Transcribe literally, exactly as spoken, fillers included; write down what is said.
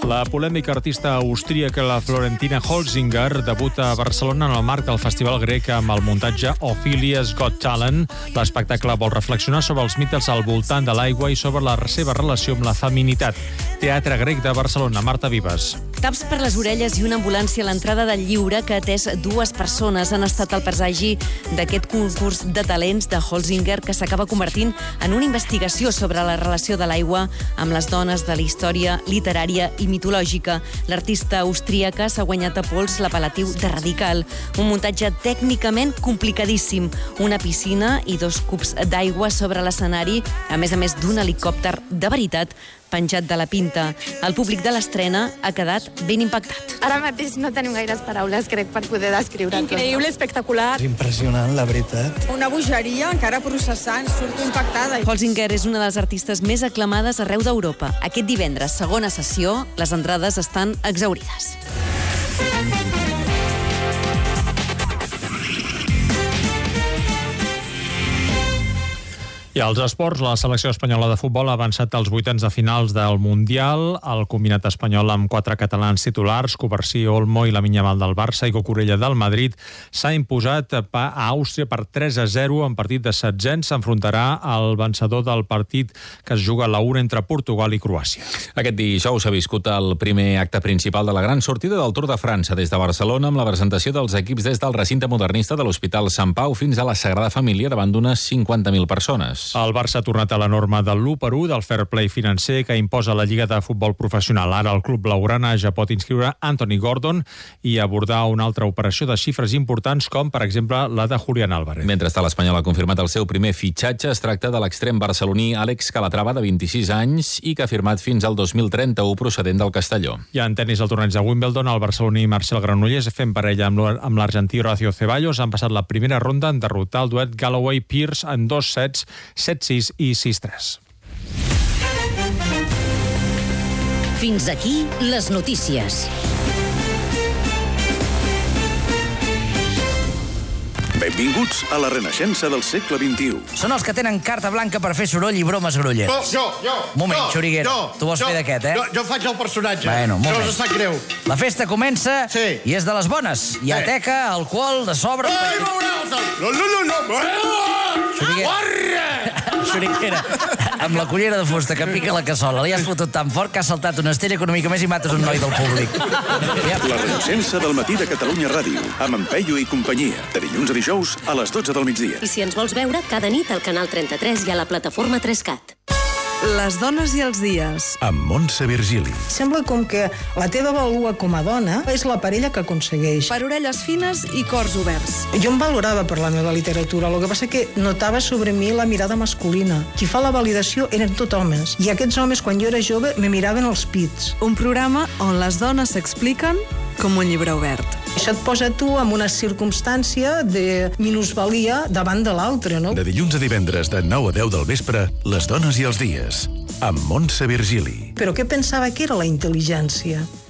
La polèmica artista austríaca la Florentina Holzinger debuta a Barcelona en el marc del Festival Grec amb el muntatge Ophelia's Got Talent. L'espectacle vol reflexionar sobre els mites al voltant de l'aigua i sobre la seva relació amb la feminitat. Teatre Grec de Barcelona, Marta Vives. Taps per les orelles i una ambulància a l'entrada del Lliure que ha atès dues persones han estat el presagi d'aquest concurs de talents de Holzinger que s'acaba convertint en una investigació sobre la relació de l'aigua amb les dones de la història literària i mitològica. L'artista austríaca s'ha guanyat a pols l'apel·latiu de radical. Un muntatge tècnicament complicadíssim. Una piscina i dos cubs d'aigua sobre l'escenari, a més a més d'un helicòpter de veritat penjat de la pinta. El públic de l'estrena ha quedat ben impactat. Ara mateix no tenim gaires paraules, crec, per poder descriure. Increïble, espectacular. És impressionant, la veritat. Una bogeria, encara processant, surto impactada. Holzinger és una de les artistes més aclamades arreu d'Europa. Aquest divendres, segona sessió, les entrades estan exhaurides. I als esports, la selecció espanyola de futbol ha avançat als vuitens de finals del Mundial. El combinat espanyol amb quatre catalans titulars, Covarsí, Olmo i la Yamal del Barça i Cucurella del Madrid, s'ha imposat a Àustria per tres a zero en partit de setzents. S'enfrontarà al vencedor del partit que es juga a la una entre Portugal i Croàcia. Aquest dijous s'ha viscut el primer acte principal de la gran sortida del Tour de França des de Barcelona amb la presentació dels equips des del recinte modernista de l'Hospital Sant Pau fins a la Sagrada Família davant d'unes cinquanta mil persones. El Barça ha tornat a la norma del l'u per u del fair play financer que imposa la Lliga de Futbol Professional. Ara el club blaugrana ja pot inscriure Anthony Gordon i abordar una altra operació de xifres importants com, per exemple, la de Julián Álvarez. Mentrestant, l'Espanyol ha confirmat el seu primer fitxatge. Es tracta de l'extrem barceloní Àlex Calatrava, de vint-i-sis anys, i que ha firmat fins al dos mil trenta-u procedent del Castelló. I en tenis al torneig de Wimbledon, el barceloní Marcel Granollers, fent parella amb l'argentí Horacio Ceballos, han passat la primera ronda en derrotar el duet Galloway-Pierce en dos sets, set sis i sis tres. Fins aquí les notícies. Benvinguts a la renaixença del segle vint-i-u. Són els que tenen carta blanca per fer soroll i bromes grollers. Oh, jo, jo. Moment, jo, Xuriguera. Jo, tu vols jo, fer d'aquest, eh? Jo, jo faig el personatge. Bueno, moment. No us sap greu. La festa comença sí. i és de les bones. Hi ha sí. teca, alcohol, de sobre... Ai, veureu! No, no, no, no! Xuriguera. Xuriguera. Amb la cullera de fusta que pica la cassola li has fotut tan fort que has saltat una estella econòmica més i mates un noi del públic. La renaixença del matí de Catalunya Ràdio, amb en Peyu i companyia, de dilluns a dijous a les dotze del migdia. I si ens vols veure, cada nit al canal trenta-tres i a la plataforma tres cat. Les dones i els dies. Amb Montse Virgili. Sembla com que la teva vàlua com a dona és la parella que aconsegueix. Per orelles fines i cors oberts. Jo em valorava per la meva literatura, el que passa que notava sobre mi la mirada masculina. Qui fa la validació eren tot homes. I aquests homes, quan jo era jove, me miraven els pits. Un programa on les dones s'expliquen com un llibre obert. Això et posa tu en una circumstància de minusvalia davant de l'altre, no? De dilluns a divendres, de nou a deu del vespre, les dones i els dies, amb Montse Virgili. Però què pensava que era la intel·ligència?